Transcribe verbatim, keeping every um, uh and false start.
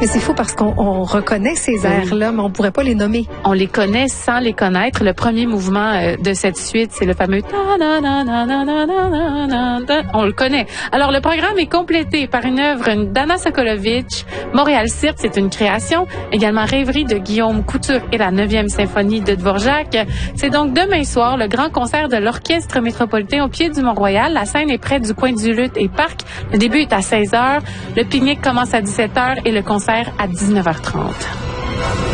Mais c'est fou parce qu'on on reconnaît ces airs-là, mais on pourrait pas les nommer. On les connaît sans les connaître. Le premier mouvement euh, de cette suite, c'est le fameux ta na na na na na na na na. On le connaît. Alors, le programme est complété par une œuvre d'Anna Sokolovic. Montréal Cirque, c'est une création. Également Rêverie de Guillaume Couture et la neuvième symphonie de Dvorak. C'est donc demain soir le grand concert de l'Orchestre métropolitain au pied du Mont-Royal. La scène est près du coin du Lutte et Parc. Le début est à seize heures. Le pique-nique commence à dix-sept heures et le concert à dix-neuf heures trente.